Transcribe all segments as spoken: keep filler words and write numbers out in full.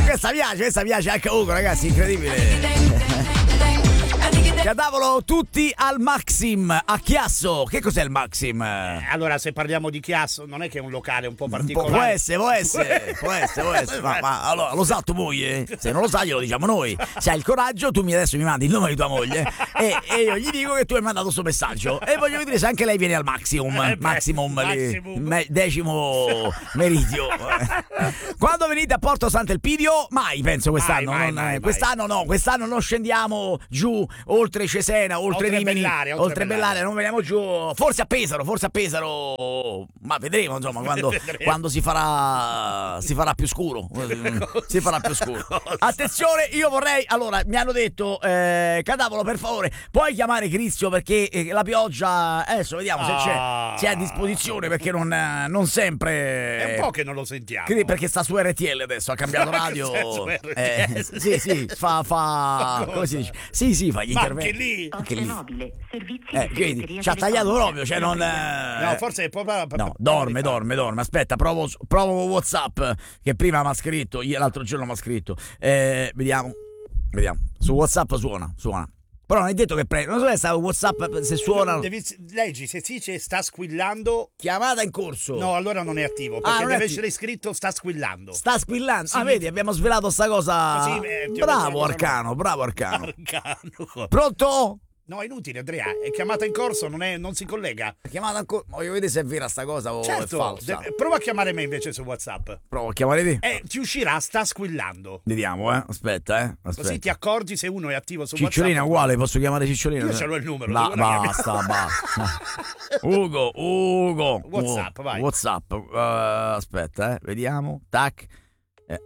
questa piace, questa piace anche a Ugo, ragazzi, incredibile. Cadavolo tutti al Maxim a Chiasso. Che cos'è il Maxim? Eh, allora, se parliamo di Chiasso, non è che è un locale un po' particolare. Può essere, può essere, può essere, può essere. Ma, ma allora, lo sa tua moglie? Se non lo sa, glielo diciamo noi. Se hai il coraggio, tu mi adesso mi mandi il nome di tua moglie e, e io gli dico che tu hai mandato questo messaggio. E voglio vedere se anche lei viene al Maximum. Eh beh, Maximum, Maximum. Lì, me, decimo meridio. Quando venite a Porto Sant'Elpidio? Mai, penso quest'anno. Mai, mai, non, mai, mai. Quest'anno no, quest'anno non scendiamo giù oltre Cesena, oltre, Oltre Rimini, Bellaria, oltre oltre Bellaria. Bellaria, non veniamo giù. Forse a Pesaro, forse a Pesaro. Ma vedremo, insomma, quando, Vedremo. quando si farà si farà più scuro. Si farà più scuro. Attenzione, io vorrei. Allora, mi hanno detto, eh, Cadavolo, per favore, puoi chiamare Crisio perché eh, la pioggia. Adesso vediamo se c'è, Ah. se è a disposizione, perché non, eh, non sempre. È un po' che non lo sentiamo. Cri- Perché sta su R T L adesso, ha cambiato radio. Sta su R T L. Eh, sì, sì, fa, fa come si dice? Sì, sì, fa gli Ma interventi. anche lì. Anche lì. Mobile, servizi Eh, di vedi, segreteria ci ha tagliato telefonica. proprio, cioè non. eh, No, forse è proprio. No, dorme, dorme, dorme. Aspetta, provo, provo WhatsApp, che prima mi ha scritto, ieri- l'altro giorno mi ha scritto. Eh, vediamo, vediamo. Su WhatsApp suona, suona. Però non è detto che prende. Non so se sta WhatsApp, se suona. Devi, leggi, se si dice sta squillando. Chiamata in corso. No, allora non è attivo. Ah, Perché non è deve attivo. essere scritto sta squillando. Sta squillando. Sì. Ah, vedi, abbiamo svelato sta cosa. Così, eh, ti ho bravo detto una cosa Arcano, bravo Arcano. Arcano. Pronto? No, è inutile, Andrea. È chiamata in corso, non, è, non si collega. Chiamata ancora. Voglio vedere se è vera sta cosa o è Certo, falsa. de- prova a chiamare me invece su WhatsApp. Provo a chiamare te. Eh, ti uscirà sta squillando. Vediamo, eh. Aspetta, eh. Così Aspetta. ti accorgi se uno è attivo su Cicciolina WhatsApp. uguale, posso chiamare Cicciolina? Io ce l'ho il numero, La- devo chiamare. basta, basta. Ugo, Ugo. WhatsApp, Ugo, vai. WhatsApp. Uh, aspetta, eh. Vediamo. Tac. Eh.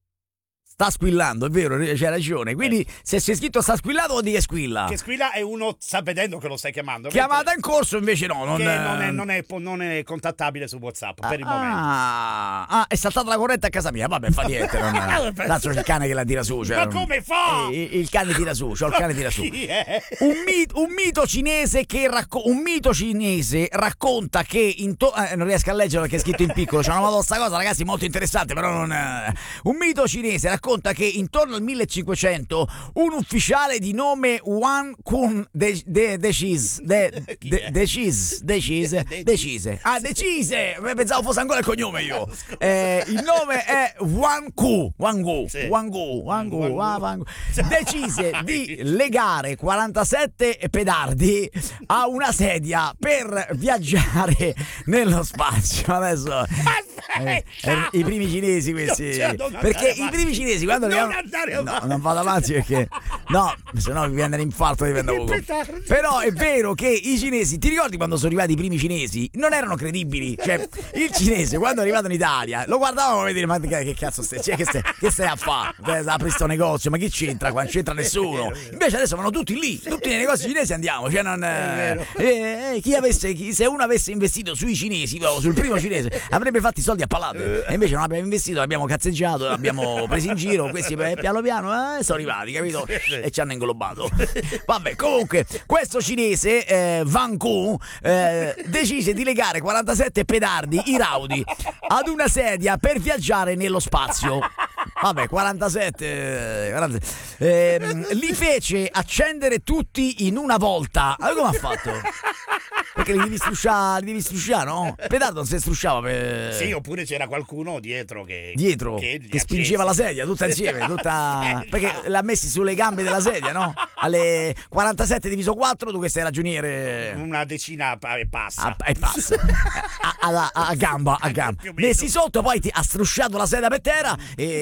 Sta squillando, è vero, c'hai ragione. Quindi se c'è scritto sta squillando vuol dire che squilla. Che squilla e uno sta vedendo che lo stai chiamando. Chiamata in corso invece no. Non, Che non è, non, è, non è contattabile su WhatsApp per il momento. Ah, ah, è saltata la corrente a casa mia. Vabbè, fa niente. Non... L'altro c'è il cane che la tira su. Cioè, Ma come fa? Eh, il, il cane tira su, c'ho il cane tira su. Chi è? Un, mit- un mito cinese che racco- un mito cinese racconta che into- eh, non riesco a leggere perché è scritto in piccolo. C'è una moda sta cosa, ragazzi, molto interessante, però non. eh. Un mito cinese racconta che intorno al millecinquecento un ufficiale di nome Wan Kun de- de- decise de- de- decise decise decise ah decise pensavo fosse ancora il cognome io. Eh, il nome è Wan Ku Wan Gu Sì. Wan Gu Wan Gu Wan Gu. Wa- Wan Gu. Decise di legare quarantasette pedardi a una sedia per viaggiare nello spazio. Adesso eh, eh, i primi cinesi questi, No, cioè, non perché andare i avanti. primi cinesi quando Non arrivano- andare no, avanti. non vado avanti perché no, se no mi viene l'infarto di Ugo. petardi. Però è vero che i cinesi, ti ricordi quando sono arrivati i primi cinesi? Non erano credibili. Cioè, il cinese quando è arrivato in Italia lo guardavano e dire ma che, che cazzo stai, cioè, che stai, che stai a fare? Eh, Apri sto negozio, ma chi c'entra qua? Non c'entra nessuno. Invece adesso vanno tutti lì, tutti nei negozi cinesi andiamo. Cioè non, eh, eh, chi avesse, chi- se uno avesse investito sui cinesi, proprio sul primo cinese, avrebbe fatto i soldi a palate. E invece non abbiamo investito, abbiamo cazzeggiato, abbiamo presi in giro. Questi eh, piano piano eh, sono arrivati, capito? E ci hanno inglobato. Vabbè, comunque, questo cinese, eh, Van Ku, eh, decise di legare quarantasette pedardi, i raudi, ad una sedia per viaggiare nello spazio. Vabbè, quarantasette, eh, quarantasette. Ehm, li fece accendere tutti in una volta. Ma come ha fatto? Perché li devi strusciare, li devi strusciare, no? Il pedardo non si strusciava per... Sì, oppure c'era qualcuno dietro che dietro che, che, gli spingeva la accese. sedia tutta insieme, tutta... Eh, perché l'ha messi sulle gambe della sedia, no? Alle quarantasette diviso quattro tu che sei ragioniere Una decina pa- e passa. a, e passa a, a- a- a gamba, a gamba. Più o meno. Messi sotto, poi ti, ha strusciato la sedia per terra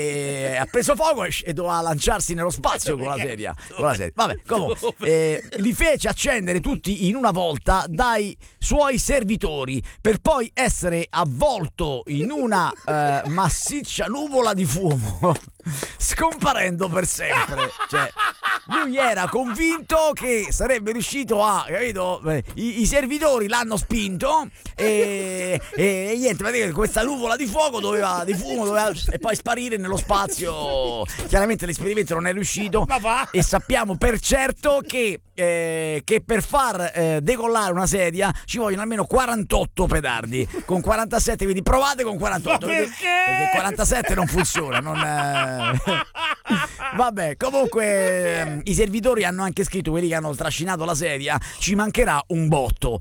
e ha preso fuoco e, e doveva lanciarsi nello spazio con la sedia. Con la sedia. Vabbè, comunque eh, li fece accendere tutti in una volta dai suoi servitori per poi essere avvolto in una eh, massiccia nuvola di fumo, scomparendo per sempre. Cioè, lui era convinto che sarebbe riuscito a, capito? I, i servitori l'hanno spinto e, e niente, praticamente questa nuvola di fuoco doveva, di fumo doveva e poi sparire nello spazio. Chiaramente l'esperimento non è riuscito e sappiamo per certo che, eh, che per far eh, decollare una sedia ci vogliono almeno quarantotto pedardi. Con quarantasette, quindi provate con quarantotto. Ma perché? Perché quarantasette non funziona, non eh... Vabbè, comunque ehm, i servitori hanno anche scritto, quelli che hanno trascinato la sedia, ci mancherà un botto.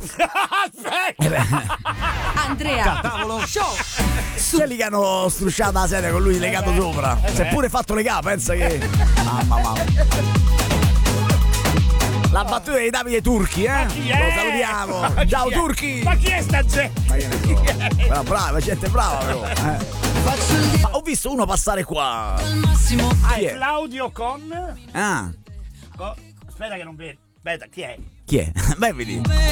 Andrea Tavolo Show. Quelli che hanno strusciato la sedia con lui legato sopra. Si è pure fatto legare, pensa che. Mamma mamma. La battuta di Davide Turchi, eh? Chi è? Lo salutiamo. Ma chi Ciao è? Turchi. Ma chi è sta gente? Ma che ne so. Però brava, gente brava però. Eh. Ma ho visto uno passare qua. Ah, Chi è è? Claudio con... Ah, con- Aspetta che non vedo. Aspetta, chi è? chi è? Beh, vedi.